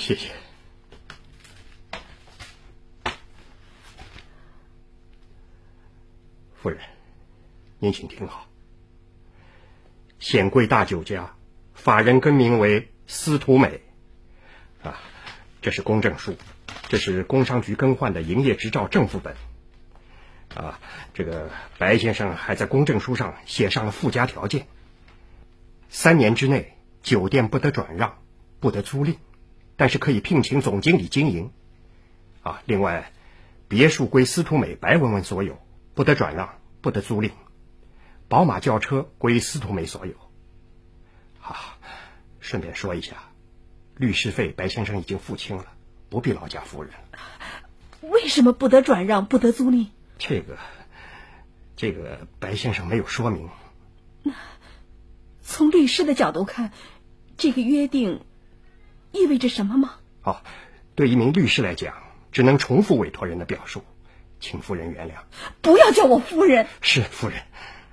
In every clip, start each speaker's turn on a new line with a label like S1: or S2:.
S1: 谢谢。夫人，您请听好。显贵大酒家法人更名为司徒美啊，这是公证书，这是工商局更换的营业执照正副本啊。这个白先生还在公证书上写上了附加条件：3年之内酒店不得转让，不得租赁，但是可以聘请总经理经营啊。另外，别墅归司徒美白文文所有，不得转让，不得租赁。宝马轿车归司徒美所有。顺便说一下，律师费白先生已经付清了，不必劳驾夫人。
S2: 为什么不得转让，不得租赁？
S1: 这个白先生没有说明。
S2: 从律师的角度看，这个约定意味着什么吗？
S1: 对一名律师来讲，只能重复委托人的表述，请夫人原谅。
S2: 不要叫我夫人。
S1: 是夫人。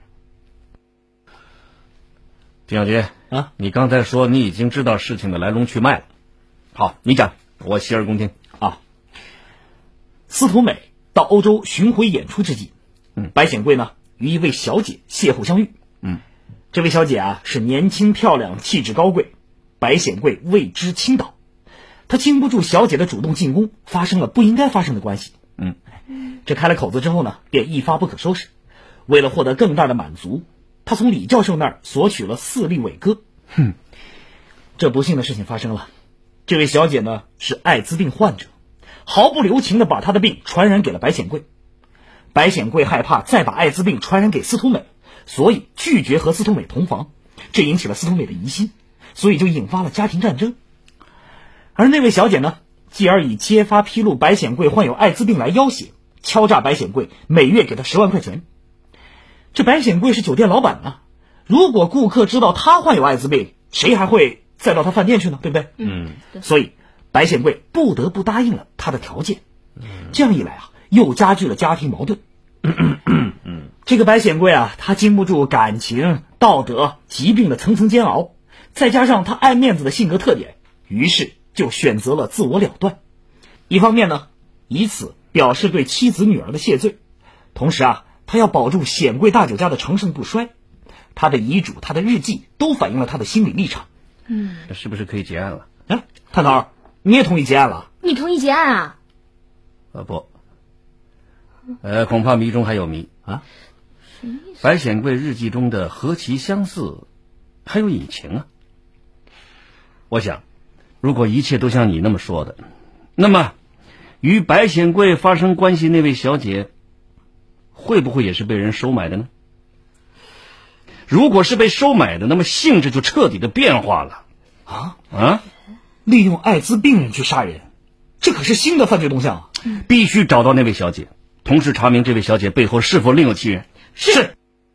S3: 丁小杰啊，你刚才说你已经知道事情的来龙去脉了。好，你讲，我洗耳恭听啊。
S4: 司徒美到欧洲巡回演出之际，白显贵呢与一位小姐邂逅相遇。这位小姐啊是年轻漂亮，气质高贵，白显贵为之倾倒。他经不住小姐的主动进攻，发生了不应该发生的关系。这开了口子之后呢，便一发不可收拾。为了获得更大的满足，他从李教授那儿索取了4粒伟哥。这不幸的事情发生了，这位小姐呢是艾滋病患者，毫不留情地把她的病传染给了白显贵。白显贵害怕再把艾滋病传染给司徒美，所以拒绝和司徒美同房，这引起了司徒美的疑心，所以就引发了家庭战争。而那位小姐呢，继而以揭发披露白显贵患有艾滋病来要挟，敲诈白显贵每月给他10万块钱。这白显贵是酒店老板啊，如果顾客知道他患有艾滋病，谁还会再到他饭店去呢？对不对？所以白显贵不得不答应了他的条件。这样一来啊，又加剧了家庭矛盾。这个白显贵啊，他经不住感情、道德、疾病的层层煎熬，再加上他爱面子的性格特点，于是就选择了自我了断。一方面呢，以此表示对妻子女儿的谢罪，同时啊，他要保住显贵大酒家的长盛不衰。他的遗嘱、他的日记都反映了他的心理立场。
S3: 这是不是可以结案了？
S4: 探头，你也同意结案了？
S5: 你同意结案啊？
S3: 不，恐怕谜中还有谜啊。白显贵日记中的何其相似，还有隐情啊。我想，如果一切都像你那么说的，那么与白显贵发生关系那位小姐，会不会也是被人收买的呢？如果是被收买的，那么性质就彻底的变化了。
S4: 利用艾滋病人去杀人，这可是新的犯罪动向啊！
S3: 必须找到那位小姐，同时查明这位小姐背后是否另有其人。
S4: 是。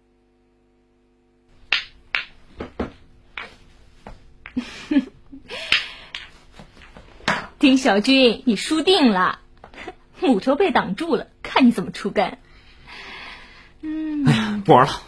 S5: 丁小军，你输定了，母仇被挡住了，看你怎么出干。
S4: 不玩了。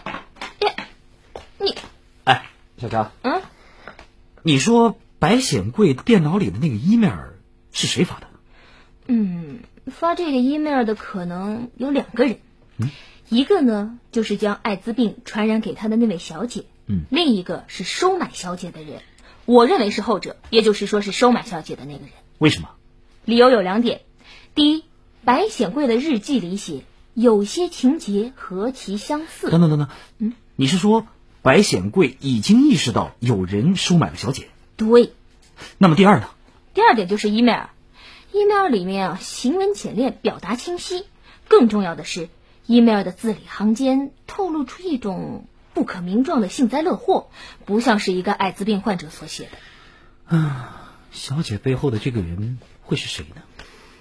S5: 你，
S4: 小张，你说白显贵电脑里的那个 email 是谁发的？
S5: 发这个 email 的可能有2个人，一个呢就是将艾滋病传染给他的那位小姐，另一个是收买小姐的人。我认为是后者，也就是说是收买小姐的那个人。
S4: 为什么？
S5: 理由有2点。第一，白显贵的日记里写有些情节何其相似。
S4: 等，你是说白显贵已经意识到有人收买了小姐？
S5: 对。
S4: 那么第二呢？
S5: 第2点就是 email 里面啊，行文简练，表达清晰。更重要的是 email 的字里行间透露出一种不可名状的幸灾乐祸，不像是一个艾滋病患者所写的。
S4: 小姐背后的这个人会是谁呢？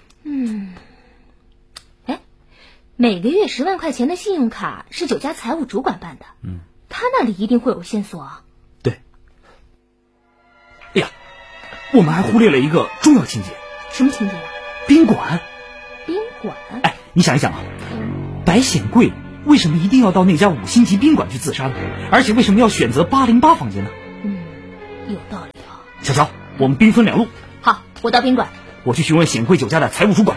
S5: 每个月10万块钱的信用卡是酒家财务主管办的，他那里一定会有线索啊。
S4: 对。哎呀，我们还忽略了一个重要情节。
S5: 什么情节啊？
S4: 宾馆。
S5: 宾馆？
S4: 你想一想啊，白显贵为什么一定要到那家5星级宾馆去自杀呢？而且为什么要选择808房间呢？
S5: 有道理啊。
S4: 小乔，我们兵分2路。
S5: 好， 我到宾馆。
S4: 我去询问显贵酒家的财务主管。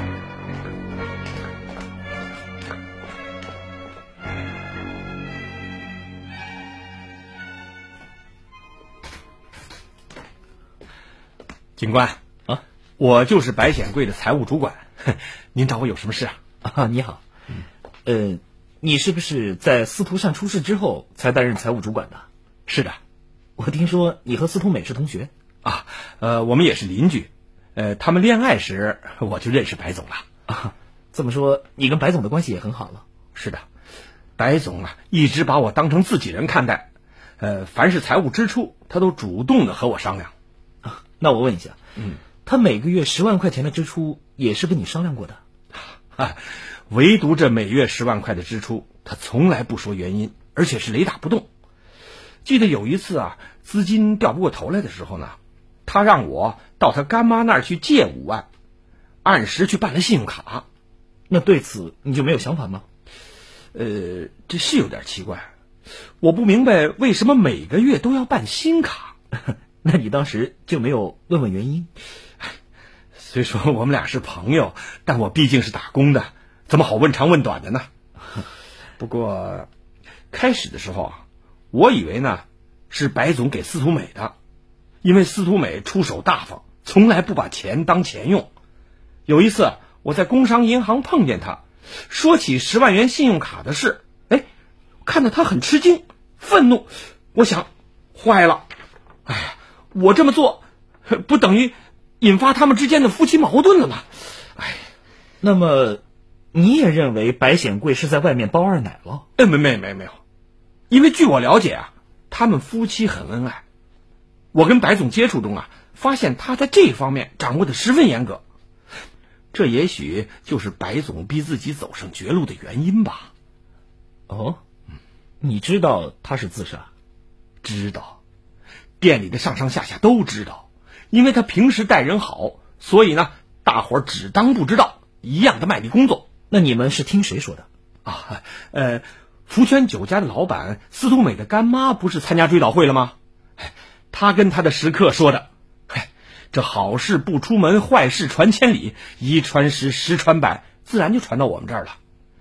S1: 警官啊，我就是白显贵的财务主管，您找我有什么事啊？
S4: 你好，你是不是在司徒善出事之后才担任财务主管的？
S1: 是的，
S4: 我听说你和司徒美是同学
S1: 啊，我们也是邻居，他们恋爱时我就认识白总了
S4: 啊。这么说，你跟白总的关系也很好了？
S1: 是的，白总啊一直把我当成自己人看待，凡是财务支出，他都主动的和我商量。
S4: 啊，那我问一下，他每个月10万块钱的支出也是跟你商量过的？
S1: 啊，唯独这每月10万块的支出，他从来不说原因，而且是雷打不动。记得有一次啊，资金调不过头来的时候呢，他让我到他干妈那儿去借5万，按时去办了信用卡。
S4: 那对此你就没有想法吗？
S1: 这是有点奇怪，我不明白为什么每个月都要办新卡。
S4: 那你当时就没有问问原因？
S1: 虽说我们俩是朋友，但我毕竟是打工的，怎么好问长问短的呢？不过开始的时候啊，我以为呢是白总给司徒美的，因为司徒美出手大方，从来不把钱当钱用。有一次我在工商银行碰见他，说起10万元信用卡的事，看到他很吃惊愤怒，我想坏了，我这么做不等于引发他们之间的夫妻矛盾了吗？
S4: 那么你也认为白显贵是在外面包二奶了？
S1: 没有，因为据我了解啊，他们夫妻很恩爱。我跟白总接触中啊，发现他在这方面掌握的十分严格，这也许就是白总逼自己走上绝路的原因吧。
S4: 哦，你知道他是自杀？
S1: 知道，店里的上上下下都知道，因为他平时待人好，所以呢，大伙儿只当不知道，一样的卖力工作。
S4: 那你们是听谁说的？
S1: 福泉酒家的老板司徒美的干妈不是参加追悼会了吗？他跟他的食客说的。这好事不出门，坏事传千里，一传十，十传百，自然就传到我们这儿了。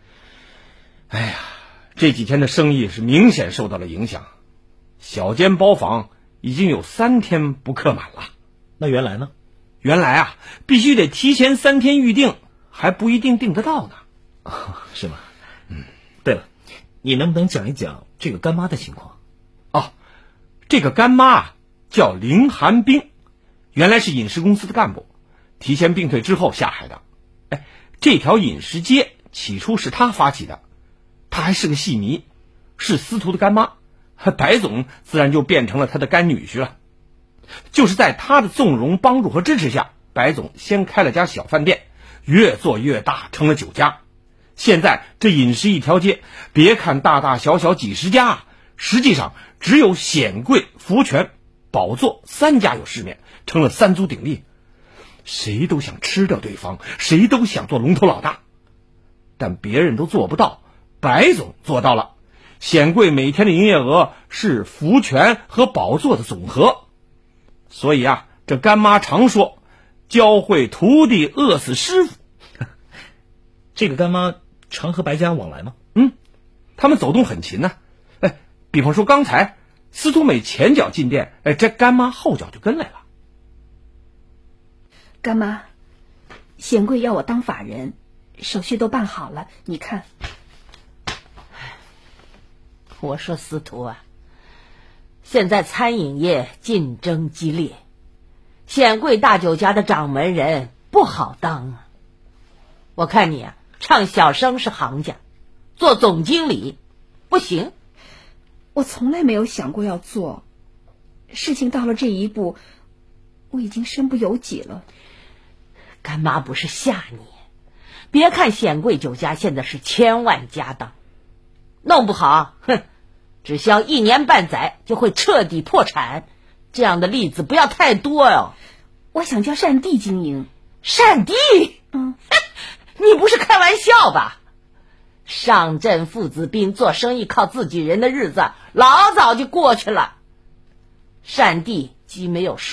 S1: 这几天的生意是明显受到了影响，小间包房已经有3天不客满了。
S4: 那原来呢？
S1: 原来啊，必须得提前3天预定，还不一定订得到呢。
S4: 是吗？对了，你能不能讲一讲这个干妈的情况？
S1: 这个干妈叫林寒冰，原来是饮食公司的干部，提前病退之后下海的。这条饮食街起初是他发起的，他还是个戏迷，是司徒的干妈，白总自然就变成了他的干女婿了。就是在他的纵容、帮助和支持下，白总先开了家小饭店，越做越大，成了酒家。现在这饮食一条街，别看大大小小几十家，实际上只有显贵、福泉、宝座3家有市面，成了3足鼎立。谁都想吃掉对方，谁都想做龙头老大，但别人都做不到，白总做到了。显贵每天的营业额是福泉和宝座的总和，所以啊，这干妈常说教会徒弟饿死师傅。
S4: 这个干妈常和白家往来吗？
S1: 他们走动很勤呢。比方说刚才司徒美前脚进店，这干妈后脚就跟来了。
S2: 干妈，显贵要我当法人，手续都办好了，你看。
S6: 我说司徒啊，现在餐饮业竞争激烈，显贵大酒家的掌门人不好当啊。我看你啊，唱小生是行家，做总经理不行。
S2: 我从来没有想过要做，事情到了这一步，我已经身不由己了。
S6: 干妈不是吓你，别看显贵酒家现在是千万家当，弄不好只需要1年半载就会彻底破产，这样的例子不要太多哟。
S2: 我想叫善地经营。
S6: 善地？你不是开玩笑吧？上阵父子兵做生意靠自己人的日子老早就过去了。善地既没有